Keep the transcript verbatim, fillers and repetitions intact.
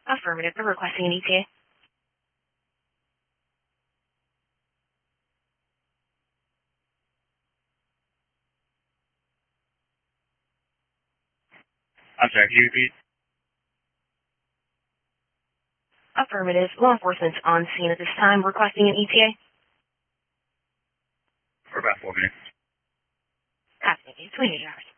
Affirmative. They're requesting an E T A. I'm sorry, can you repeat? Affirmative. Law enforcement's on scene at this time, requesting an E T A. For about four minutes. Copy. twenty-eight hours.